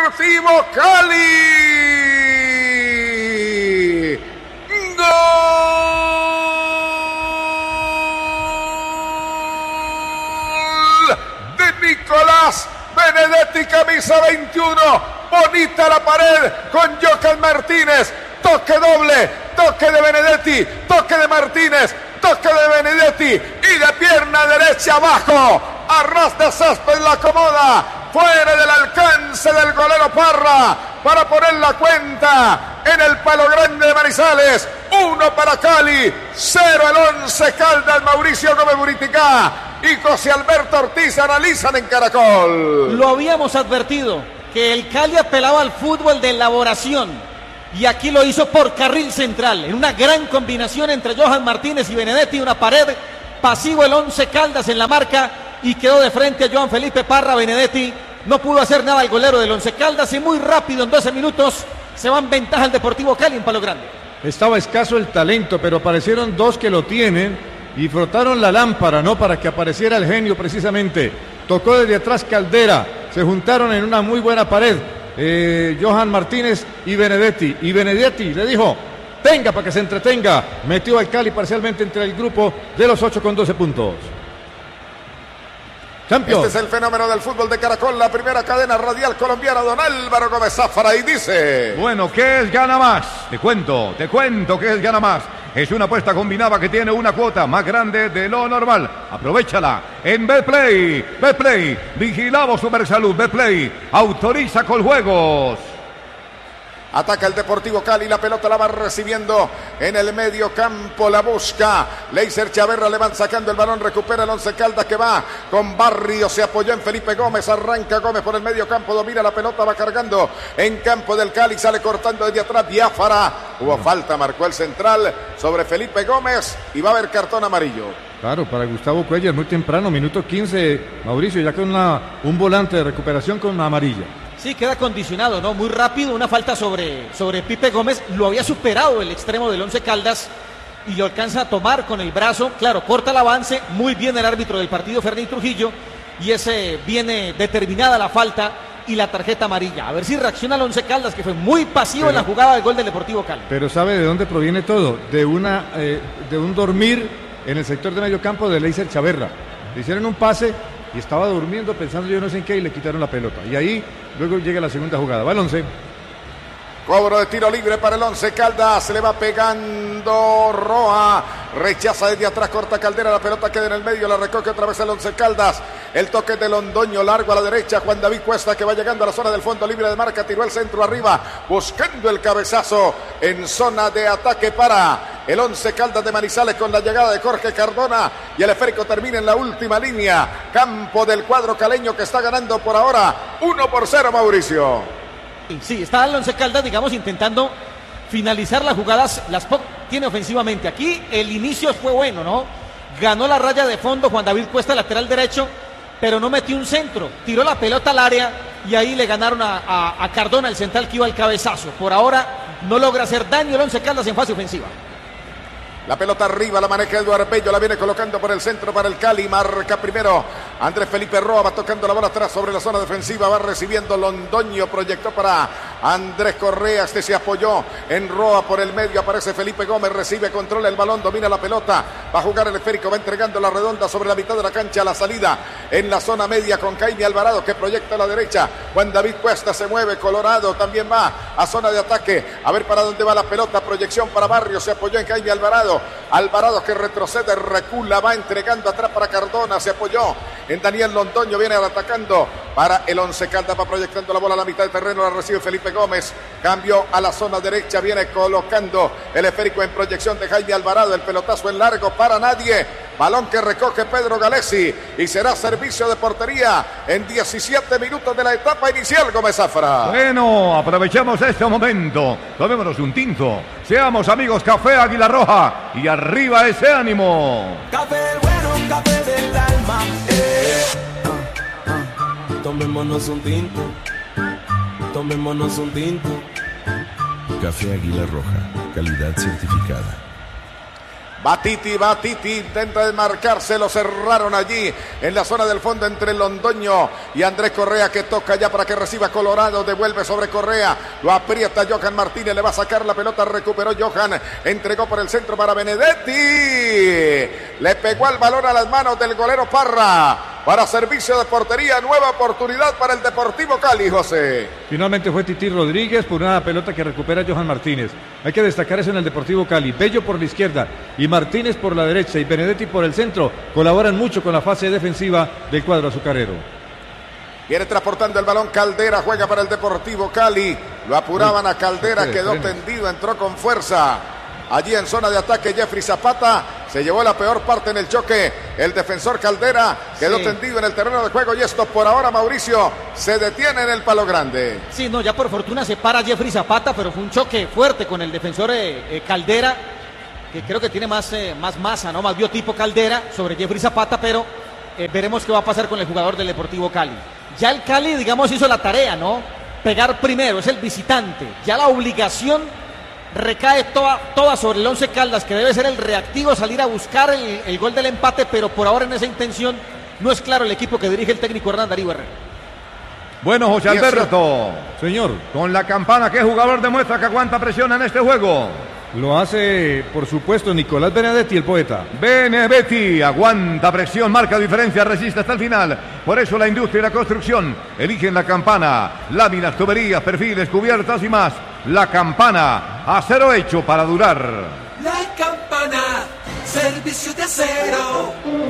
Deportivo Cali. ¡Gol de Nicolás Benedetti, camisa 21! Bonita la pared con Johan Martínez. Toque doble, toque de Benedetti, toque de Martínez, toque de Benedetti y de pierna derecha abajo. A ras de césped la acomoda, fuera del alcance del golero Parra para poner la cuenta en el Palo Grande de Manizales. 1 para Cali, 0 el Once Caldas. Mauricio Gómez Buriticá y José Alberto Ortiz analizan en Caracol. Lo habíamos advertido, que el Cali apelaba al fútbol de elaboración, y aquí lo hizo por carril central, en una gran combinación entre Johan Martínez y Benedetti, una pared, pasivo el Once Caldas en la marca, y quedó de frente a Johan Felipe Parra. Benedetti no pudo hacer nada al golero del Once Caldas, y muy rápido, en 12 minutos, se va en ventaja el Deportivo Cali en Palo Grande. Estaba escaso el talento, pero aparecieron dos que lo tienen, y frotaron la lámpara, ¿no?, para que apareciera el genio precisamente. Tocó desde atrás Caldera, se juntaron en una muy buena pared, Johan Martínez y Benedetti le dijo: venga para que se entretenga. Metió al Cali parcialmente entre el grupo de los 8 con 12 puntos. Campeón. Este es el fenómeno del fútbol de Caracol, la primera cadena radial colombiana, don Álvaro Gómez Zafara, y dice: bueno, ¿qué es Gana Más? Te cuento qué es Gana Más. Es una apuesta combinada que tiene una cuota más grande de lo normal. Aprovechala en Betplay. Betplay, vigilamos Supersalud. Betplay, autoriza con juegos. Ataca el Deportivo Cali, la pelota la va recibiendo en el medio campo, la busca Leiser Chaverra, le van sacando el balón, recupera el Once Caldas que va con Barrio, se apoyó en Felipe Gómez, arranca Gómez por el medio campo, domina la pelota, va cargando en campo del Cali, sale cortando desde atrás Biafara, hubo falta, marcó el central sobre Felipe Gómez y va a haber cartón amarillo. Claro, para Gustavo Cuellar, muy temprano, minuto 15, Mauricio, ya con un volante de recuperación con una amarilla. Sí, queda condicionado, ¿no? Muy rápido, una falta sobre Pipe Gómez. Lo había superado el extremo del Once Caldas y lo alcanza a tomar con el brazo. Claro, corta el avance. Muy bien el árbitro del partido, Fernández Trujillo. Y ese viene determinada la falta y la tarjeta amarilla. A ver si reacciona el Once Caldas, que fue muy pasivo en la jugada del gol del Deportivo Cali. Pero ¿sabe de dónde proviene todo? De un dormir en el sector de medio campo de Leiser Chaverra. Le hicieron un pase y estaba durmiendo pensando yo no sé en qué y le quitaron la pelota. Y ahí luego llega la segunda jugada. Va el 11. Cobro de tiro libre para el Once Caldas. Se le va pegando Roa. Rechaza desde atrás, corta Caldera. La pelota queda en el medio. La recoge otra vez el Once Caldas. El toque de Londoño largo a la derecha. Juan David Cuesta que va llegando a la zona del fondo libre de marca. Tiró el centro arriba. Buscando el cabezazo en zona de ataque para el Once Caldas de Manizales con la llegada de Jorge Cardona. Y el esférico termina en la última línea. Campo del cuadro caleño que está ganando por ahora 1-0, Mauricio. Sí, está el Once Caldas, digamos, intentando finalizar las jugadas, tiene ofensivamente. Aquí el inicio fue bueno, ¿no? Ganó la raya de fondo Juan David Cuesta, lateral derecho, pero no metió un centro. Tiró la pelota al área y ahí le ganaron a Cardona, el central que iba al cabezazo. Por ahora no logra hacer daño el Once Caldas en fase ofensiva. La pelota arriba, la maneja Eduardo Bello, la viene colocando por el centro para el Cali, marca primero Andrés Felipe Roa, va tocando la bola atrás sobre la zona defensiva, va recibiendo Londoño, proyectó para Andrés Correa, este se apoyó en Roa por el medio, aparece Felipe Gómez, recibe, controla el balón, domina la pelota, va a jugar el esférico, va entregando la redonda sobre la mitad de la cancha, la salida en la zona media con Jaime Alvarado que proyecta a la derecha, Juan David Cuesta se mueve, Colorado también va a zona de ataque, a ver para dónde va la pelota, proyección para Barrio, se apoyó en Jaime Alvarado que retrocede, recula, va entregando atrás para Cardona, se apoyó en Daniel Londoño, viene atacando para el Once Caldas, va proyectando la bola a la mitad de terreno, la recibe Felipe Gómez, cambio a la zona derecha, viene colocando el esférico en proyección de Jaime Alvarado, el pelotazo en largo para nadie, balón que recoge Pedro Galesi y será servicio de portería en 17 minutos de la etapa inicial, Gómez Zafra. Bueno, aprovechamos este momento, tomémonos un tinto, seamos amigos Café Águila Roja y arriba ese ánimo. Café bueno, café del alma. Tomémonos un tinto. Tomémonos un tinto. Café Águila Roja, calidad certificada. Batiti intenta desmarcarse, lo cerraron allí en la zona del fondo entre Londoño y Andrés Correa, que toca ya para que reciba Colorado, devuelve sobre Correa, lo aprieta Johan Martínez, le va a sacar la pelota, recuperó Johan, entregó por el centro para Benedetti, le pegó al balón a las manos del golero Parra, para servicio de portería, nueva oportunidad para el Deportivo Cali, José. Finalmente fue Titi Rodríguez por una pelota que recupera Johan Martínez. Hay que destacar eso en el Deportivo Cali. Bello por la izquierda y Martínez por la derecha y Benedetti por el centro. Colaboran mucho con la fase defensiva del cuadro azucarero. Viene transportando el balón Caldera, juega para el Deportivo Cali. Lo apuraban a Caldera, quedó tendido, entró con fuerza. Allí en zona de ataque Jeffrey Zapata se llevó la peor parte en el choque. El defensor Caldera quedó tendido en el terreno de juego y esto por ahora, Mauricio, se detiene en el palo grande. Sí, no, ya por fortuna se para Jeffrey Zapata, pero fue un choque fuerte con el defensor Caldera, que creo que tiene más masa, ¿no? Más biotipo Caldera sobre Jeffrey Zapata, pero veremos qué va a pasar con el jugador del Deportivo Cali. Ya el Cali, digamos, hizo la tarea, ¿no? Pegar primero, es el visitante. Ya la obligación recae toda sobre el Once Caldas, que debe ser el reactivo, salir a buscar el gol del empate, pero por ahora en esa intención no es claro el equipo que dirige el técnico Hernán Darío Herrera. Bueno, José Alberto, señor, con la campana, ¿qué jugador demuestra que aguanta presión en este juego? Lo hace, por supuesto, Nicolás Benedetti, el poeta. Benedetti aguanta presión, marca diferencia, resiste hasta el final. Por eso la industria y la construcción eligen la campana, láminas, tuberías, perfiles, cubiertas y más. La campana, acero hecho para durar. La campana, servicio de acero.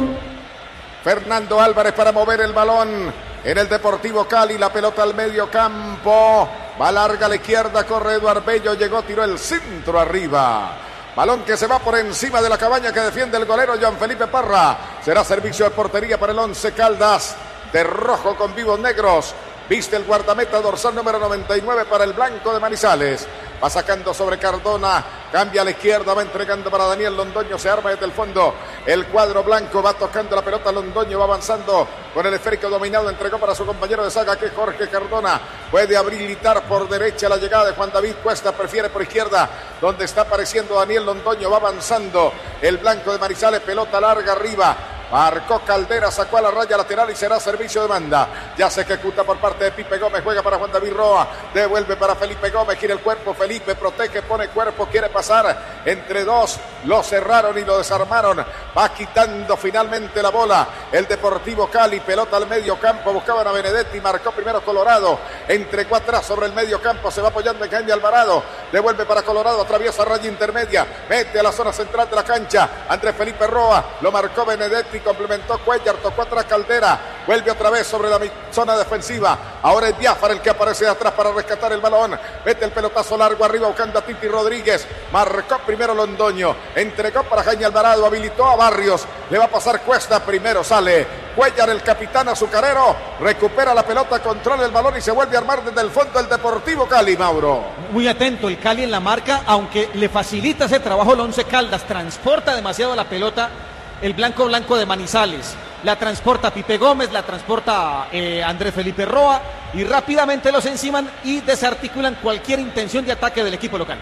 Fernando Álvarez para mover el balón en el Deportivo Cali, la pelota al medio campo, va larga a la izquierda, corre Eduardo Bello, llegó, tiró el centro arriba. Balón que se va por encima de la cabaña que defiende el golero Jean Felipe Parra. Será servicio de portería para el Once Caldas, de rojo con vivos negros. Viste el guardameta dorsal número 99 para el blanco de Manizales. Va sacando sobre Cardona, cambia a la izquierda, va entregando para Daniel Londoño, se arma desde el fondo. El cuadro blanco va tocando la pelota, Londoño va avanzando con el esférico dominado, entregó para su compañero de saga que es Jorge Cardona. Puede habilitar por derecha la llegada de Juan David Cuesta, prefiere por izquierda, donde está apareciendo Daniel Londoño, va avanzando el blanco de Manizales, pelota larga arriba. Marcó Caldera, sacó a la raya lateral y será servicio de banda. Ya se ejecuta por parte de Pipe Gómez, juega para Juan David Roa, devuelve para Felipe Gómez, gira el cuerpo, Felipe protege, pone cuerpo, quiere pasar entre dos, lo cerraron y lo desarmaron. Va quitando finalmente la bola el Deportivo Cali, pelota al medio campo, buscaban a Benedetti, marcó primero Colorado, entregó atrás sobre el medio campo, se va apoyando en Jaime Alvarado, devuelve para Colorado, atraviesa raya intermedia, mete a la zona central de la cancha, Andrés Felipe Roa, lo marcó Benedetti, complementó Cuellar, tocó atrás Caldera, vuelve otra vez sobre la zona defensiva, ahora es Biafara el que aparece de atrás para rescatar el balón, mete el pelotazo largo arriba buscando a Titi Rodríguez, marcó primero Londoño, entregó para Jaime Alvarado, habilitó a Barrios, le va a pasar Cuesta, primero sale Cuellar, el capitán azucarero, recupera la pelota, controla el balón y se vuelve a armar desde el fondo el Deportivo Cali, Mauro. Muy atento el Cali en la marca, aunque le facilita ese trabajo el Once Caldas, transporta demasiado la pelota el blanco de Manizales, la transporta Pipe Gómez, la transporta Andrés Felipe Roa y rápidamente los enciman y desarticulan cualquier intención de ataque del equipo local.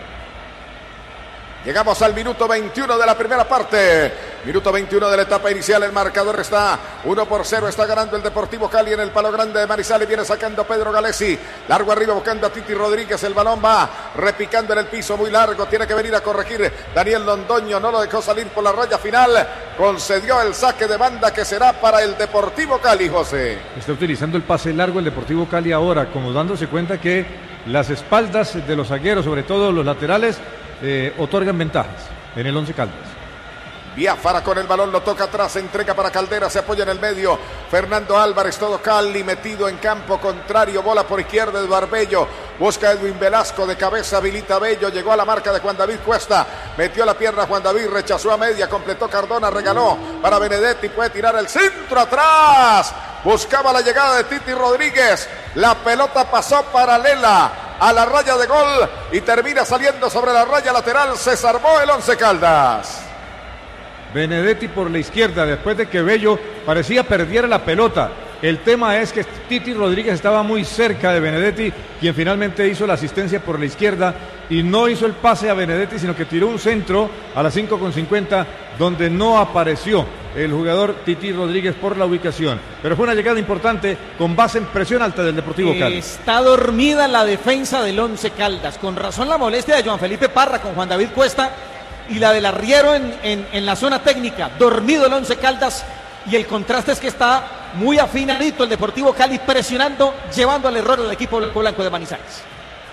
Llegamos al minuto 21 de la primera parte. Minuto 21 de la etapa inicial. El marcador está 1-0. Está ganando el Deportivo Cali en el palo grande de Manizales. Viene sacando Pedro Galesi. Largo arriba buscando a Titi Rodríguez. El balón va repicando en el piso muy largo. Tiene que venir a corregir Daniel Londoño. No lo dejó salir por la raya final. Concedió el saque de banda que será para el Deportivo Cali, José. Está utilizando el pase largo el Deportivo Cali ahora, como dándose cuenta que las espaldas de los zagueros, sobre todo los laterales, otorgan ventajas en el Once Caldas. Biafara con el balón, lo toca atrás, entrega para Caldera, se apoya en el medio. Fernando Álvarez, todo Cali metido en campo contrario, bola por izquierda, Eduardo Bello. Busca a Edwin Velasco de cabeza, habilita Bello, llegó a la marca de Juan David Cuesta. Metió la pierna Juan David, rechazó a media, completó Cardona, regaló para Benedetti, puede tirar el centro atrás. Buscaba la llegada de Titi Rodríguez. La pelota pasó paralela a la raya de gol y termina saliendo sobre la raya lateral. Se salvó el Once Caldas. Benedetti por la izquierda, después de que Bello parecía perdiera la pelota. El tema es que Titi Rodríguez estaba muy cerca de Benedetti, quien finalmente hizo la asistencia por la izquierda y no hizo el pase a Benedetti, sino que tiró un centro a las 5:50, donde no apareció el jugador Titi Rodríguez por la ubicación. Pero fue una llegada importante con base en presión alta del Deportivo Cali. Está dormida la defensa del Once Caldas. Con razón la molestia de Joan Felipe Parra con Juan David Cuesta y la del arriero en la zona técnica. Dormido el Once Caldas y el contraste es que está muy afinadito el Deportivo Cali presionando, llevando al error al equipo blanco de Manizales.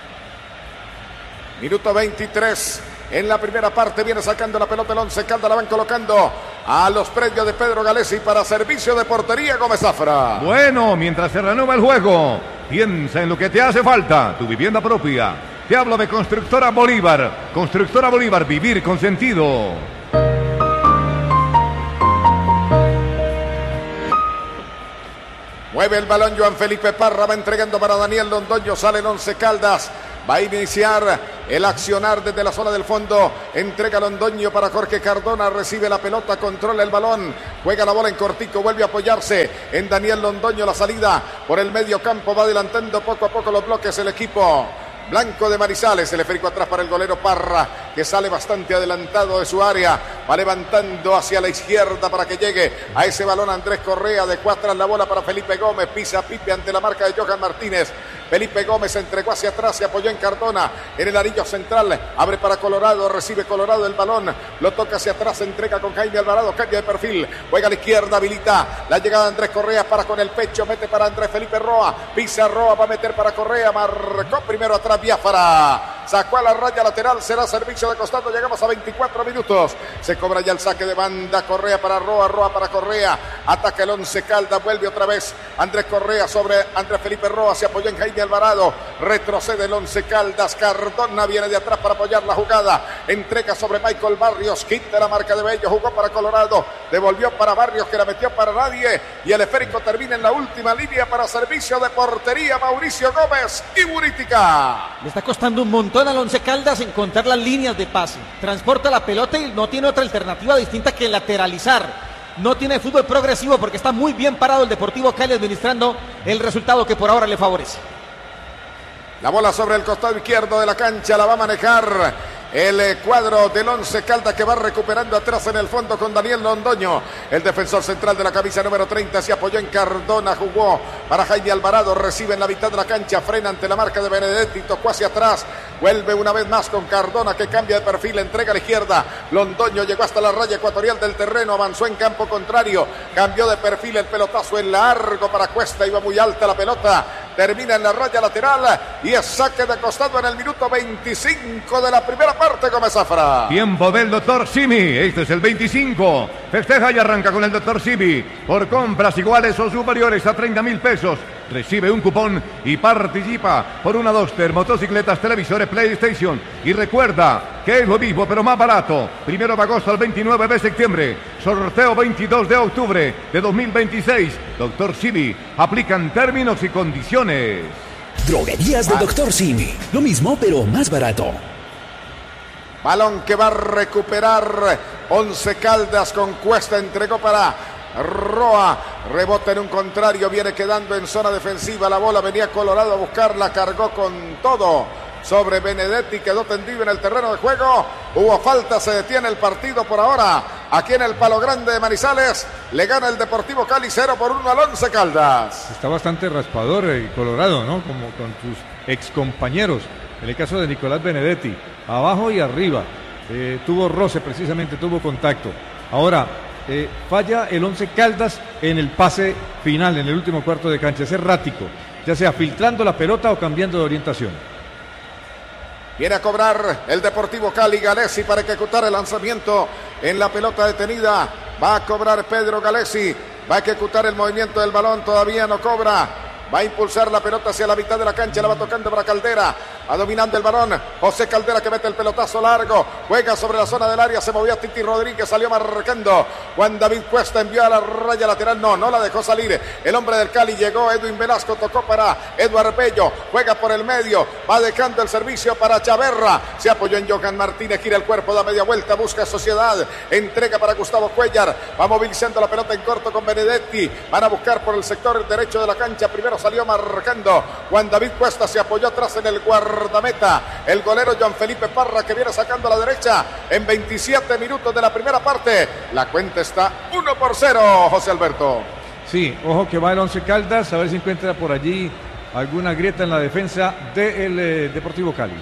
Minuto 23. En la primera parte viene sacando la pelota el Once Caldas, la van colocando a los predios de Pedro Galesi para servicio de portería Gómez Zafra. Bueno, mientras se renueva el juego, piensa en lo que te hace falta, tu vivienda propia. Te hablo de Constructora Bolívar. Constructora Bolívar, vivir con sentido. Mueve el balón Joan Felipe Parra, va entregando para Daniel Londoño, sale el Once Caldas. Va a iniciar el accionar desde la zona del fondo. Entrega Londoño para Jorge Cardona. Recibe la pelota, controla el balón. Juega la bola en cortico, vuelve a apoyarse en Daniel Londoño. La salida por el medio campo. Va adelantando poco a poco los bloques el equipo blanco de Manizales. El esférico atrás para el golero Parra, que sale bastante adelantado de su área. Va levantando hacia la izquierda para que llegue a ese balón Andrés Correa. De cuatro la bola para Felipe Gómez. Pisa Pipe ante la marca de Johan Martínez. Felipe Gómez entregó hacia atrás, se apoyó en Cardona, en el anillo central, abre para Colorado, recibe Colorado el balón, lo toca hacia atrás, entrega con Jaime Alvarado, cambia de perfil, juega a la izquierda, habilita la llegada de Andrés Correa, para con el pecho, mete para Andrés Felipe Roa, pisa Roa, va a meter para Correa, marcó primero atrás Biafara, sacó a la raya lateral, será servicio de costado, llegamos a 24 minutos, se cobra ya el saque de banda, Correa para Roa, Roa para Correa, ataca el Once Caldas, vuelve otra vez Andrés Correa sobre Andrés Felipe Roa, se apoyó en Jaime Alvarado, retrocede el Once Caldas, Cardona viene de atrás para apoyar la jugada, entrega sobre Michael Barrios, quita la marca de Bello, jugó para Colorado, devolvió para Barrios que la metió para nadie y el esférico termina en la última línea para servicio de portería Mauricio Gómez y Burítica. Le está costando un montón al Once Caldas encontrar las líneas de pase, transporta la pelota y no tiene otra alternativa distinta que lateralizar. No tiene fútbol progresivo porque está muy bien parado el Deportivo Cali administrando el resultado que por ahora le favorece. La bola sobre el costado izquierdo de la cancha la va a manejar el cuadro del Once Caldas, que va recuperando atrás en el fondo con Daniel Londoño. El defensor central de la camisa número 30 se apoyó en Cardona, jugó para Jaime Alvarado, recibe en la mitad de la cancha, frena ante la marca de Benedetti, tocó hacia atrás, vuelve una vez más con Cardona que cambia de perfil, entrega a la izquierda. Londoño llegó hasta la raya ecuatorial del terreno, avanzó en campo contrario, cambió de perfil, el pelotazo en largo para Cuesta, iba muy alta la pelota, termina en la raya lateral y es saque de costado en el minuto 25 de la primera parte, Gómez Zafra. Tiempo del Dr. Simi, este es el 25. Festeja y arranca con el Dr. Simi. Por compras iguales o superiores a 30,000 pesos, recibe un cupón y participa por una Duster, motocicletas, televisores, PlayStation. Y recuerda que es lo mismo pero más barato. 1 de agosto al 29 de septiembre. Sorteo 22 de octubre de 2026. Dr. Simi, aplican términos y condiciones. Droguerías del Dr. Simi. Lo mismo pero más barato. Balón que va a recuperar Once Caldas con Cuesta, entregó para Roa, rebota en un contrario, viene quedando en zona defensiva, la bola venía Colorado a buscarla, cargó con todo sobre Benedetti, quedó tendido en el terreno de juego, hubo falta, se detiene el partido por ahora, aquí en el Palo Grande de Manizales, le gana el Deportivo Cali 0-1 al Once Caldas. Está bastante raspador Colorado, ¿no? Como con sus excompañeros, en el caso de Nicolás Benedetti, abajo y arriba, tuvo roce precisamente, tuvo contacto. Ahora, falla el Once Caldas en el pase final, en el último cuarto de cancha, es errático, ya sea filtrando la pelota o cambiando de orientación. Viene a cobrar el Deportivo Cali, Galesi para ejecutar el lanzamiento en la pelota detenida. Va a cobrar Pedro Galesi, va a ejecutar el movimiento del balón, todavía no cobra. Va a impulsar la pelota hacia la mitad de la cancha, la va tocando para Caldera. Va dominando el balón. José Caldera que mete el pelotazo largo. Juega sobre la zona del área. Se movió Titi Rodríguez. Salió marcando. Juan David Cuesta envió a la raya lateral. No la dejó salir. El hombre del Cali llegó. Edwin Velasco tocó para Eduardo Bello. Juega por el medio. Va dejando el servicio para Chaverra. Se apoyó en Johan Martínez. Gira el cuerpo. Da media vuelta. Busca Sociedad. Entrega para Gustavo Cuellar. Va movilizando la pelota en corto con Benedetti. Van a buscar por el sector derecho de la cancha. Primero salió marcando Juan David Cuesta. Se apoyó atrás en el guardameta. El golero Joan Felipe Parra que viene sacando a la derecha en 27 minutos de la primera parte. La cuenta está 1-0, José Alberto. Sí, ojo que va el Once Caldas, a ver si encuentra por allí alguna grieta en la defensa del Deportivo Cali.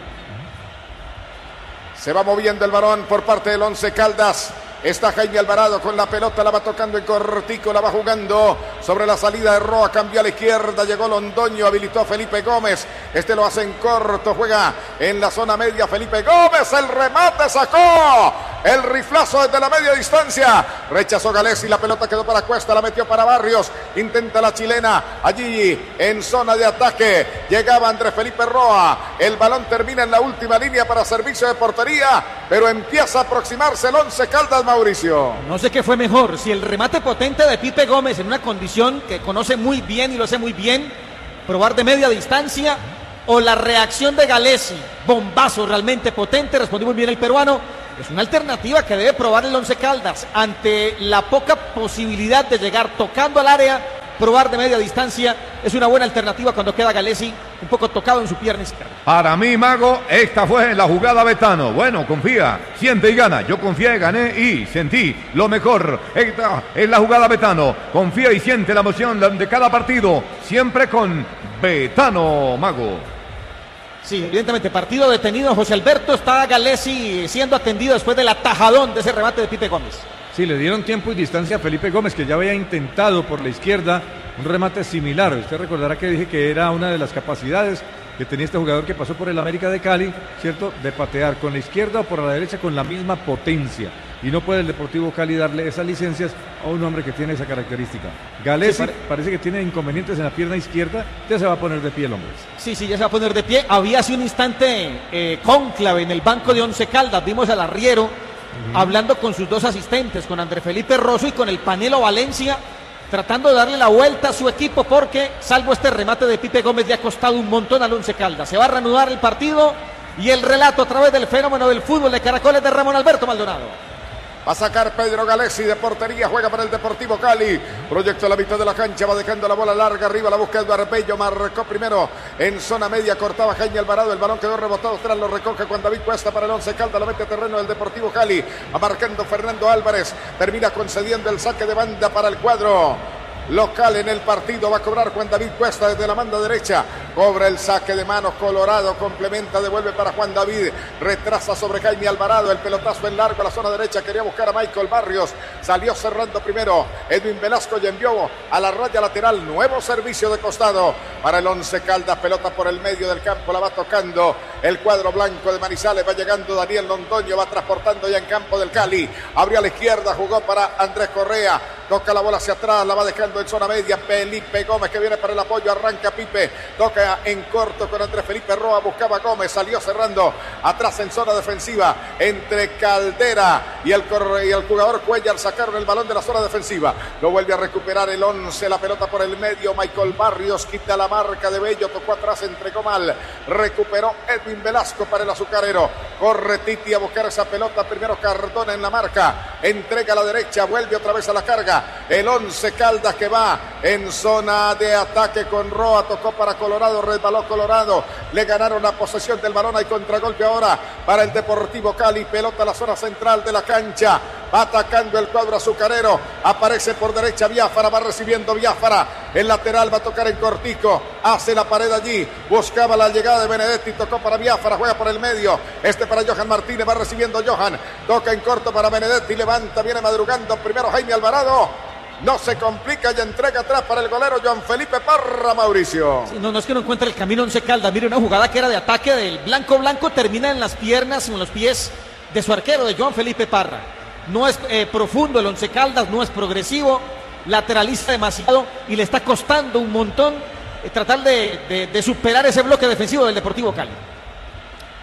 Se va moviendo el balón por parte del Once Caldas. Está Jaime Alvarado con la pelota, la va tocando en cortico, la va jugando sobre la salida de Roa, cambia a la izquierda, llegó Londoño, habilitó a Felipe Gómez, este lo hace en corto, juega en la zona media Felipe Gómez, el remate sacó, el riflazo desde la media distancia, rechazó Galesi, la pelota quedó para Cuesta, la metió para Barrios, intenta la chilena, allí en zona de ataque, llegaba Andrés Felipe Roa, el balón termina en la última línea para servicio de portería, pero empieza a aproximarse el Once Caldas, Mauricio. No sé qué fue mejor, si el remate potente de Pipe Gómez en una condición que conoce muy bien y lo hace muy bien, probar de media distancia, o la reacción de Galesi, bombazo realmente potente, respondió muy bien el peruano. Es una alternativa que debe probar el Once Caldas ante la poca posibilidad de llegar tocando al área. Probar de media distancia es una buena alternativa cuando queda Galesi un poco tocado en su pierna izquierda. Para mí, Mago, esta fue la jugada Betano. Bueno, confía, siente y gana. Yo confié, gané y sentí lo mejor. Esta es la jugada Betano. Confía y siente la emoción de cada partido. Siempre con Betano, Mago. Sí, evidentemente, partido detenido. José Alberto, está Galesi siendo atendido después del atajadón de ese remate de Pipe Gómez. Sí, le dieron tiempo y distancia a Felipe Gómez, que ya había intentado por la izquierda un remate similar. Usted recordará que dije que era una de las capacidades que tenía este jugador que pasó por el América de Cali, ¿cierto? De patear con la izquierda o por la derecha con la misma potencia. Y no puede el Deportivo Cali darle esas licencias a un hombre que tiene esa característica. Galesi parece que tiene inconvenientes en la pierna izquierda, ya se va a poner de pie el hombre. Sí, ya se va a poner de pie. Había hace un instante cónclave en el banco de Once Caldas. Vimos al arriero hablando con sus dos asistentes, con Andrés Felipe Rosso y con el Panelo Valencia, tratando de darle la vuelta a su equipo porque, salvo este remate de Pipe Gómez, le ha costado un montón al Once Caldas. Se va a reanudar el partido y el relato a través del fenómeno del fútbol de Caracoles de Ramón Alberto Maldonado. Va a sacar Pedro Galesi de portería, juega para el Deportivo Cali. Proyecto a la mitad de la cancha, va dejando la bola larga arriba, la busca Eduardo Bello, marcó primero en zona media, cortaba Jaime Alvarado, el balón quedó rebotado, tras lo recoge Juan David Cuesta para el Once Caldas, lo mete a terreno del Deportivo Cali, va marcando Fernando Álvarez, termina concediendo el saque de banda para el cuadro local en el partido. Va a cobrar Juan David Cuesta desde la banda derecha, cobra el saque de manos Colorado, complementa, devuelve para Juan David, retrasa sobre Jaime Alvarado, el pelotazo en largo a la zona derecha, quería buscar a Michael Barrios, salió cerrando primero Edwin Velasco y envió a la raya lateral, nuevo servicio de costado para el Once Caldas, pelota por el medio del campo, la va tocando el cuadro blanco de Manizales, va llegando Daniel Londoño, va transportando ya en campo del Cali, abrió a la izquierda, jugó para Andrés Correa, toca la bola hacia atrás, la va dejando en zona media, Felipe Gómez que viene para el apoyo, arranca Pipe, toca en corto con Andrés Felipe Roa, buscaba Gómez, salió cerrando atrás en zona defensiva, entre Caldera y el jugador Cuellar sacaron el balón de la zona defensiva, lo vuelve a recuperar el Once, la pelota por el medio, Michael Barrios quita la marca de Bello, tocó atrás, entregó mal, recuperó Edwin Velasco para el azucarero, corre Titi a buscar esa pelota, primero Cardona en la marca, entrega a la derecha, vuelve otra vez a la carga, el Once Caldas que va en zona de ataque con Roa, tocó para Colorado, resbaló Colorado, le ganaron la posesión del balón, hay contragolpe ahora para el Deportivo Cali, pelota a la zona central de la cancha, va atacando el cuadro azucarero, aparece por derecha Biafara, va recibiendo Biafara, el lateral va a tocar en cortico, hace la pared allí, buscaba la llegada de Benedetti, tocó para Biafara, juega por el medio, para Johan Martínez, va recibiendo Johan, toca en corto para Benedetti, levanta, viene madrugando primero Jaime Alvarado, no se complica y entrega atrás para el golero Joan Felipe Parra, Mauricio. Sí, no es que no encuentre el camino Once Caldas, mire, una jugada que era de ataque del blanco termina en las piernas, en los pies de su arquero, de Joan Felipe Parra. No es profundo el Once Caldas, no es progresivo, lateraliza demasiado y le está costando un montón tratar de superar ese bloque defensivo del Deportivo Cali.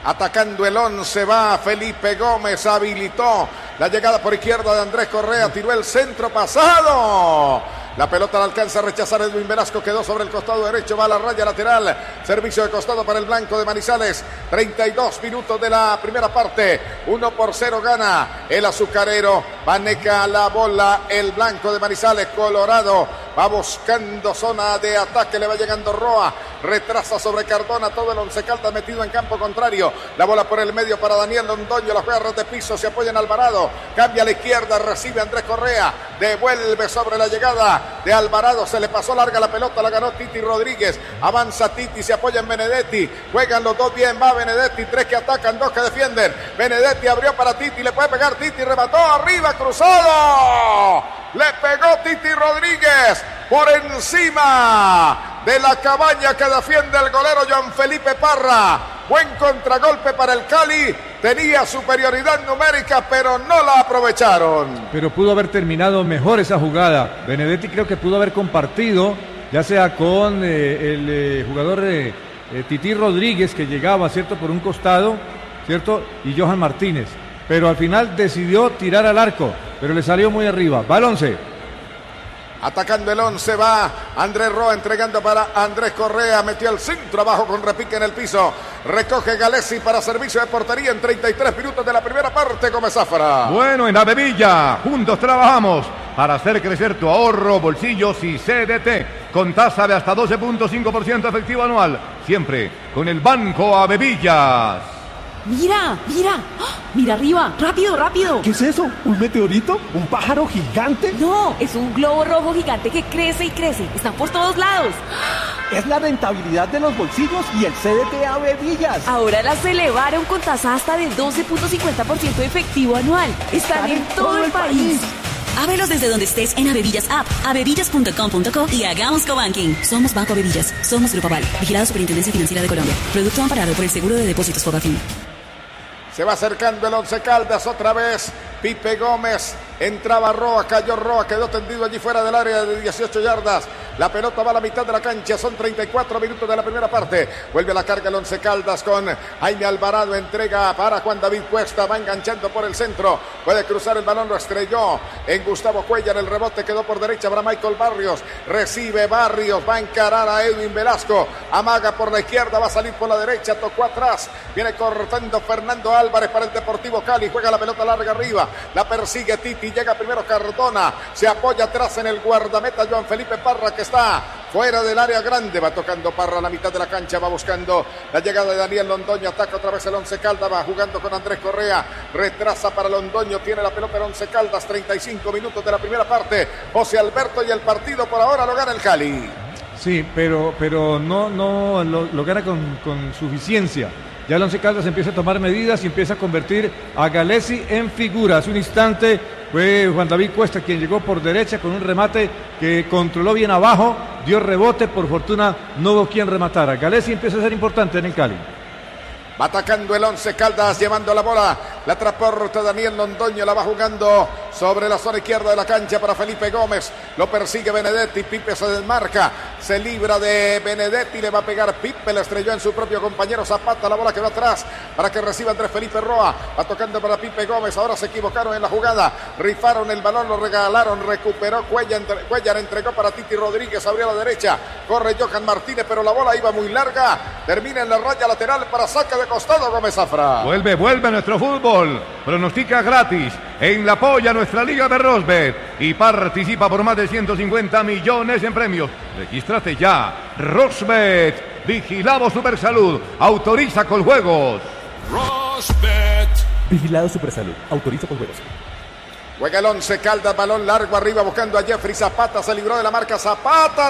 Atacando el 11 va Felipe Gómez, habilitó la llegada por izquierda de Andrés Correa, tiró el centro pasado. La pelota la alcanza a rechazar Edwin Velasco, quedó sobre el costado derecho, va a la raya lateral. Servicio de costado para el blanco de Manizales. 32 minutos de la primera parte. 1-0 gana el azucarero. Maneja la bola el blanco de Manizales. Colorado va buscando zona de ataque, le va llegando Roa. Retrasa sobre Cardona, todo el Once Caldas metido en campo contrario. La bola por el medio para Daniel Londoño, las garras de piso se apoya en Alvarado. Cambia a la izquierda, recibe Andrés Correa. Devuelve sobre la llegada de Alvarado, se le pasó larga la pelota, la ganó Titi Rodríguez. Avanza Titi, se apoya en Benedetti. Juegan los dos bien, va Benedetti. 3 que atacan, 2 que defienden. Benedetti abrió para Titi, le puede pegar Titi, remató arriba, cruzado. Le pegó Titi Rodríguez por encima de la cabaña que defiende el golero Joan Felipe Parra. Buen contragolpe para el Cali. Tenía superioridad numérica, pero no la aprovecharon. Pero pudo haber terminado mejor esa jugada. Benedetti creo que pudo haber compartido, ya sea con el jugador Titi Rodríguez, que llegaba, ¿cierto?, por un costado, ¿cierto?, y Johan Martínez. Pero al final decidió tirar al arco, pero le salió muy arriba. Va el 11. Atacando el 11 va Andrés Roa, entregando para Andrés Correa, metió el centro abajo con repique en el piso, recoge Galesi para servicio de portería en 33 minutos de la primera parte. Gómez Zafra. Bueno, en Avevilla, juntos trabajamos para hacer crecer tu ahorro, bolsillos y CDT, con tasa de hasta 12.5% efectivo anual, siempre con el Banco Avevillas. ¡Mira! ¡Mira! ¡Oh! ¡Mira arriba! ¡Rápido, rápido! ¿Qué es eso? ¿Un meteorito? ¿Un pájaro gigante? No, es un globo rojo gigante que crece y crece. Están por todos lados. Es la rentabilidad de los bolsillos y el CDT Avevillas. Ahora las elevaron con tasa hasta del 12.50% efectivo anual. Están en todo el país. Ábrelos desde donde estés en Avevillas App, avevillas.com.co y hagamos cobanking. Somos Banco Avevillas, somos Grupo Aval, vigilado Superintendencia Financiera de Colombia. Producto amparado por el Seguro de Depósitos Fogafín. Se va acercando el Once Caldas otra vez. Pipe Gómez, entraba Roa, cayó Roa, quedó tendido allí fuera del área de 18 yardas. La pelota va a la mitad de la cancha, son 34 minutos de la primera parte. Vuelve a la carga el Once Caldas con Jaime Alvarado, entrega para Juan David Cuesta, va enganchando por el centro, puede cruzar el balón, lo estrelló en Gustavo Cuellar, el rebote quedó por derecha para Michael Barrios, recibe Barrios, va a encarar a Edwin Velasco, amaga por la izquierda, va a salir por la derecha, tocó atrás, viene cortando Fernando Álvarez para el Deportivo Cali, juega la pelota larga arriba, la persigue Titi, llega primero Cardona, se apoya atrás en el guardameta Joan Felipe Parra, que está fuera del área grande, va tocando Parra a la mitad de la cancha, va buscando la llegada de Daniel Londoño, ataca otra vez el Once Caldas, va jugando con Andrés Correa, retrasa para Londoño, tiene la pelota el Once Caldas, 35 minutos de la primera parte, José Alberto, y el partido por ahora lo gana el Cali. Sí, pero no lo gana con suficiencia. Ya el Once Caldas empieza a tomar medidas y empieza a convertir a Galesi en figura. Hace un instante fue Juan David Cuesta quien llegó por derecha con un remate que controló bien abajo, dio rebote, por fortuna no hubo quien rematara. Galesi empieza a ser importante en el Cali. Va atacando el Once Caldas, llevando la bola, la transporta Daniel Londoño, la va jugando sobre la zona izquierda de la cancha para Felipe Gómez, lo persigue Benedetti, Pipe se desmarca, se libra de Benedetti, le va a pegar Pipe, le estrelló en su propio compañero Zapata, la bola quedó atrás para que reciba Andrés Felipe Roa, va tocando para Pipe Gómez, ahora se equivocaron en la jugada, rifaron el balón, lo regalaron, recuperó Cuellar, entregó para Titi Rodríguez, abrió a la derecha, corre Johan Martínez, pero la bola iba muy larga, termina en la raya lateral para saque de costado Gómez Zafra. Vuelve nuestro fútbol. Pronostica gratis en la polla nuestra liga de Rosbet y participa por más de 150 millones en premios. Regístrate ya. Rosbet, vigilado Supersalud, autoriza con juegos. Rosbet, vigilado Supersalud, autoriza con juegos. Juega el Once Caldas, balón largo arriba buscando a Jeffrey Zapata, se libró de la marca Zapata,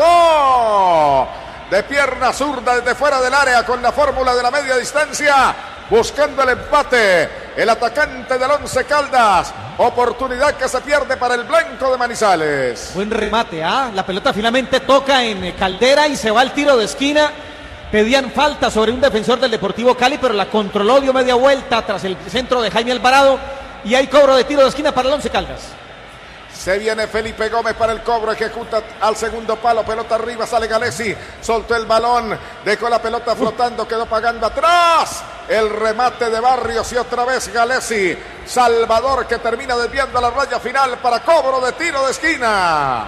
remató de pierna zurda desde fuera del área con la fórmula de la media distancia, buscando el empate, el atacante del Once Caldas, oportunidad que se pierde para el blanco de Manizales. Buen remate, la pelota finalmente toca en Caldera y se va al tiro de esquina. Pedían falta sobre un defensor del Deportivo Cali, pero la controló, dio media vuelta tras el centro de Jaime Alvarado y hay cobro de tiro de esquina para el Once Caldas. Se viene Felipe Gómez para el cobro, ejecuta al segundo palo, pelota arriba, sale Galesi, soltó el balón, dejó la pelota flotando, quedó pagando atrás. El remate de Barrios y otra vez Galesi. Salvador que termina desviando la raya final para cobro de tiro de esquina.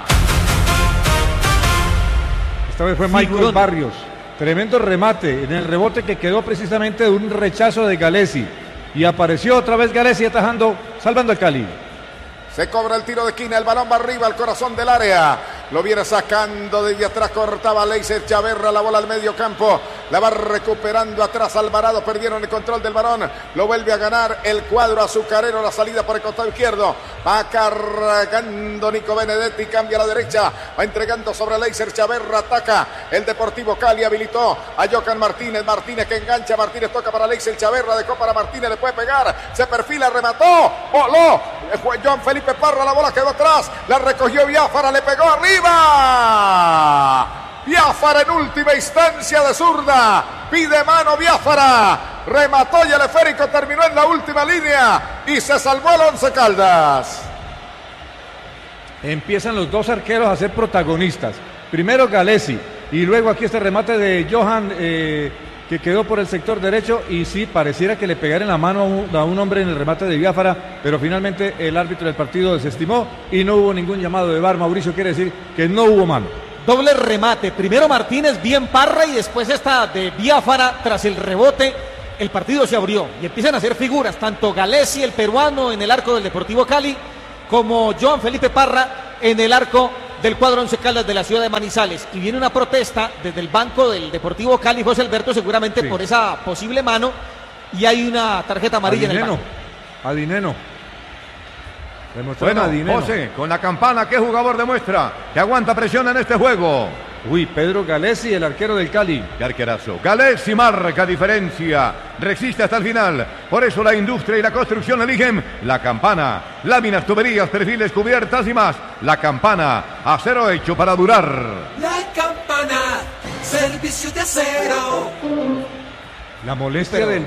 Esta vez fue Michael Barrios. Tremendo remate en el rebote que quedó precisamente de un rechazo de Galesi. Y apareció otra vez Galesi atajando, salvando al Cali. Se cobra el tiro de esquina, el balón va arriba al corazón del área. Lo viene sacando desde atrás, cortaba Leiser Chaverra, la bola al medio campo. La va recuperando atrás Alvarado, perdieron el control del balón. Lo vuelve a ganar el cuadro azucarero, la salida por el costado izquierdo. Va cargando Nico Benedetti, cambia a la derecha. Va entregando sobre Leiser Chaverra, ataca el Deportivo Cali, habilitó a Johan Martínez. Martínez que engancha, Martínez toca para Leiser Chaverra, dejó para Martínez, le puede pegar. Se perfila, remató, voló. Joan Felipe Parra, la bola quedó atrás, la recogió Biafara, le pegó arriba. Biafara en última instancia de zurda, pide mano Biafara, remató y el esférico terminó en la última línea y se salvó el Once Caldas. Empiezan los dos arqueros a ser protagonistas. Primero Galesi y luego aquí este remate de Johan que quedó por el sector derecho y sí, pareciera que le pegara en la mano a un hombre en el remate de Biafara, pero finalmente el árbitro del partido desestimó y no hubo ningún llamado de VAR. Mauricio, quiere decir que no hubo mano. Doble remate, primero Martínez, bien Parra y después esta de Biafara tras el rebote. El partido se abrió y empiezan a hacer figuras, tanto Galesi, el peruano, en el arco del Deportivo Cali, como Joan Felipe Parra en el arco del cuadro Once Caldas de la ciudad de Manizales. Y viene una protesta desde el banco del Deportivo Cali, José Alberto, seguramente sí, por esa posible mano, y hay una tarjeta amarilla en el banco. Adineno. Bueno, José, con la campana, ¿qué jugador demuestra que aguanta presión en este juego? Uy, Pedro Galesi, el arquero del Cali. ¡Qué arquerazo! Galesi marca diferencia, resiste hasta el final. Por eso la industria y la construcción eligen la campana. Láminas, tuberías, perfiles, cubiertas y más. La campana, acero hecho para durar. La campana, servicio de acero. La molestia del